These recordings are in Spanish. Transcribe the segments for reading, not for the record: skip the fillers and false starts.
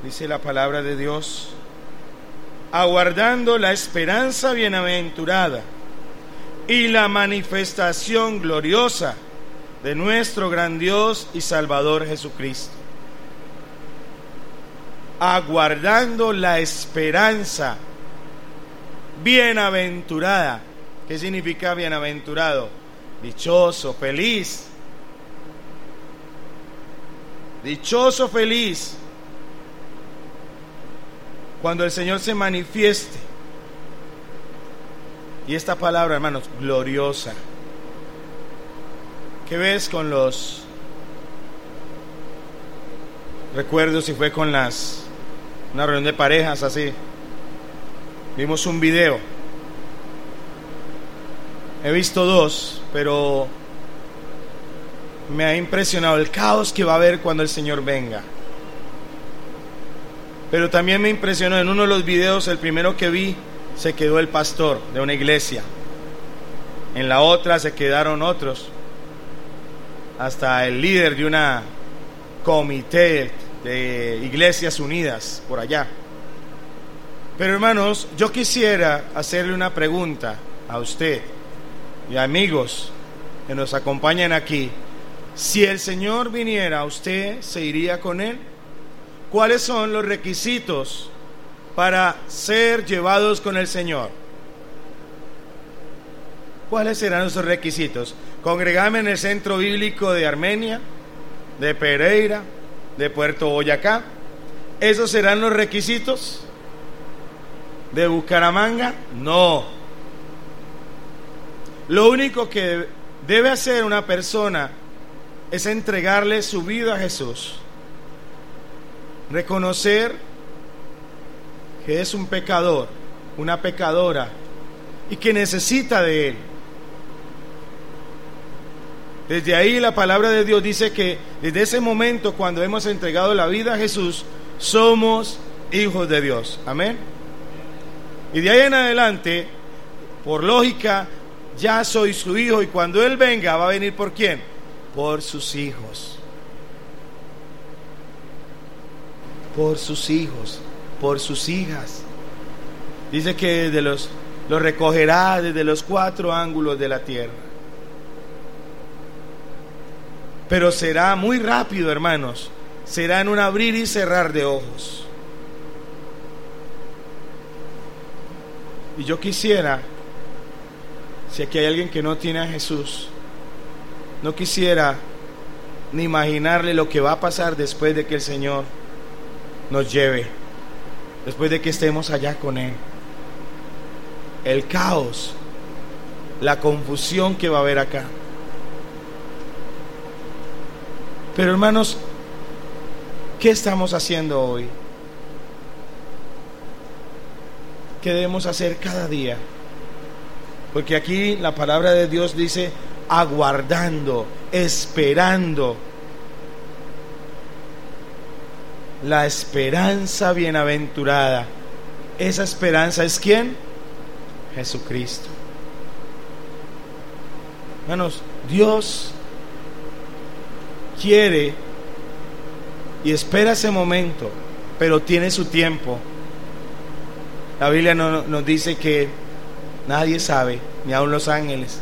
Dice la palabra de Dios: aguardando la esperanza bienaventurada y la manifestación gloriosa de nuestro gran Dios y Salvador Jesucristo. Aguardando la esperanza bienaventurada. ¿Qué significa bienaventurado? Dichoso, feliz. Dichoso, feliz. Cuando el Señor se manifieste. Y esta palabra, hermanos, gloriosa. ¿Qué ves con los recuerdos? Si fue con una reunión de parejas así. Vimos un video. He visto dos, pero me ha impresionado el caos que va a haber cuando el Señor venga. Pero también me impresionó en uno de los videos, el primero que vi, se quedó el pastor de una iglesia. En la otra se quedaron otros. Hasta el líder de una comité de Iglesias Unidas por allá. Pero hermanos, yo quisiera hacerle una pregunta a usted y amigos que nos acompañan aquí. Si el Señor viniera, ¿usted se iría con Él? ¿Cuáles son los requisitos para ser llevados con el Señor? ¿Cuáles serán esos requisitos? Congregarme en el Centro Bíblico de Armenia, de Pereira, de Puerto Boyacá. ¿Esos serán los requisitos? ¿De Bucaramanga? No. Lo único que debe hacer una persona es entregarle su vida a Jesús. Reconocer que es un pecador, una pecadora, y que necesita de Él. Desde ahí la palabra de Dios dice que desde ese momento, cuando hemos entregado la vida a Jesús, somos hijos de Dios. Amén. Y de ahí en adelante, por lógica, ya soy su hijo, y cuando Él venga, ¿va a venir por quién? Por sus hijos. Por sus hijos, por sus hijas. Dice que los recogerá desde los 4 ángulos de la tierra. Pero será muy rápido, hermanos. Será en un abrir y cerrar de ojos. Y yo quisiera, si aquí hay alguien que no tiene a Jesús, no quisiera ni imaginarle lo que va a pasar después de que el Señor nos lleve, después de que estemos allá con Él. El caos, la confusión que va a haber acá. Pero hermanos, ¿qué estamos haciendo hoy? ¿Qué debemos hacer cada día? Porque aquí la palabra de Dios dice aguardando, esperando. La esperanza bienaventurada. Esa esperanza es ¿quién? Jesucristo. Hermanos, Dios quiere y espera ese momento, pero tiene su tiempo. La Biblia nos dice que nadie sabe, ni aun los ángeles.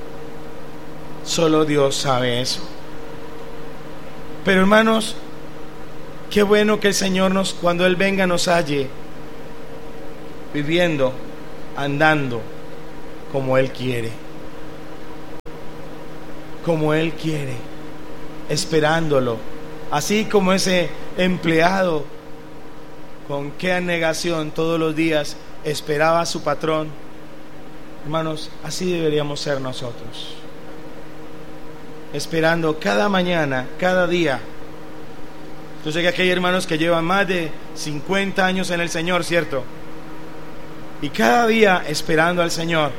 Solo Dios sabe eso. Pero hermanos, qué bueno que el Señor cuando Él venga, nos halle viviendo, andando como Él quiere. Como Él quiere, esperándolo. Así como ese empleado, con qué abnegación todos los días esperaba a su patrón. Hermanos, así deberíamos ser nosotros. Esperando cada mañana, cada día. Yo sé que aquí hay hermanos que llevan más de 50 años en el Señor, ¿cierto? Y cada día esperando al Señor.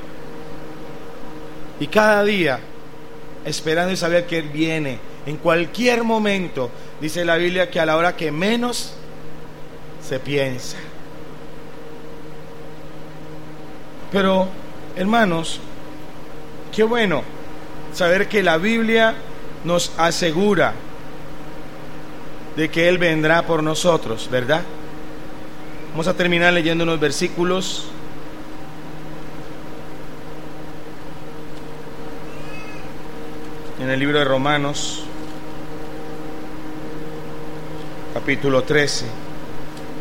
Y cada día esperando y saber que Él viene en cualquier momento. Dice la Biblia que a la hora que menos se piensa. Pero, hermanos, qué bueno saber que la Biblia nos asegura de que Él vendrá por nosotros, ¿verdad? Vamos a terminar leyendo unos versículos. En el libro de Romanos, capítulo 13.